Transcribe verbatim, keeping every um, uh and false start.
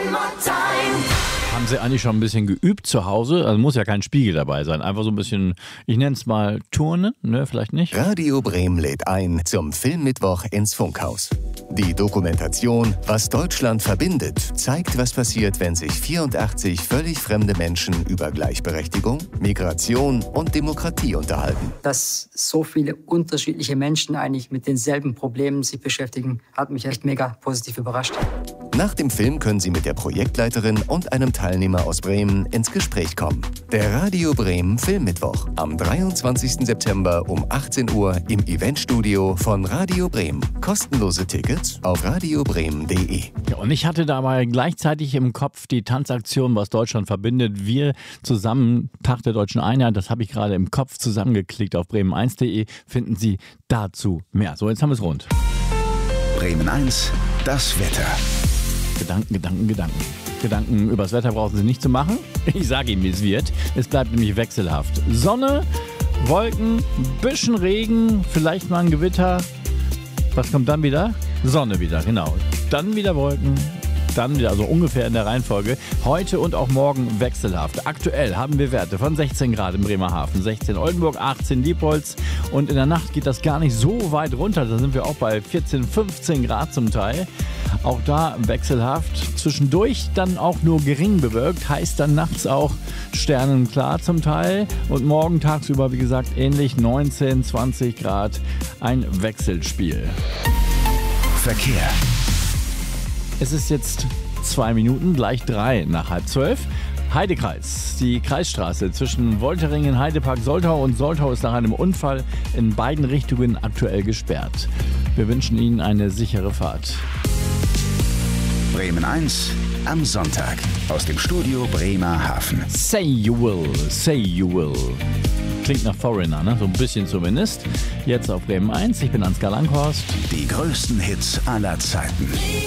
Haben Sie eigentlich schon ein bisschen geübt zu Hause? Also muss ja kein Spiegel dabei sein. Einfach so ein bisschen, ich nenne es mal Turnen, ne, vielleicht nicht? Radio Bremen lädt ein zum Filmmittwoch ins Funkhaus. Die Dokumentation Was Deutschland verbindet zeigt, was passiert, wenn sich vierundachtzig völlig fremde Menschen über Gleichberechtigung, Migration und Demokratie unterhalten. Dass so viele unterschiedliche Menschen eigentlich mit denselben Problemen sich beschäftigen, hat mich echt mega positiv überrascht. Nach dem Film können Sie mit der Projektleiterin und einem Teilnehmer aus Bremen ins Gespräch kommen. Der Radio Bremen Filmmittwoch am dreiundzwanzigsten September um achtzehn Uhr im Eventstudio von Radio Bremen. Kostenlose Tickets auf radio bremen punkt de. Ja, und ich hatte dabei gleichzeitig im Kopf die Tanzaktion, was Deutschland verbindet. Wir zusammen, Tag der Deutschen Einheit, das habe ich gerade im Kopf zusammengeklickt auf bremen eins punkt de, finden Sie dazu mehr. So, jetzt haben wir es rund. Bremen eins, das Wetter. Gedanken, Gedanken, Gedanken. Gedanken übers Wetter brauchen Sie nicht zu machen. Ich sage Ihnen, wie es wird. Es bleibt nämlich wechselhaft. Sonne, Wolken, bisschen Regen, vielleicht mal ein Gewitter. Was kommt dann wieder? Sonne wieder, genau. Dann wieder Wolken. Dann wieder, also ungefähr in der Reihenfolge. Heute und auch morgen wechselhaft. Aktuell haben wir Werte von sechzehn Grad in Bremerhaven, sechzehn Oldenburg, achtzehn Diepholz. Und in der Nacht geht das gar nicht so weit runter. Da sind wir auch bei vierzehn, fünfzehn Grad zum Teil. Auch da wechselhaft. Zwischendurch dann auch nur gering bewölkt. Heißt dann nachts auch sternenklar zum Teil. Und morgen tagsüber, wie gesagt, ähnlich neunzehn, zwanzig Grad. Ein Wechselspiel. Verkehr. Es ist jetzt zwei Minuten, gleich drei nach halb zwölf. Heidekreis, die Kreisstraße zwischen Wolteringen, Heidepark, Soltau und Soltau ist nach einem Unfall in beiden Richtungen aktuell gesperrt. Wir wünschen Ihnen eine sichere Fahrt. Bremen eins am Sonntag aus dem Studio Bremerhaven. Say you will, say you will. Klingt nach Foreigner, ne? So ein bisschen zumindest. Jetzt auf Bremen eins, ich bin Ansgar Langhorst. Die größten Hits aller Zeiten.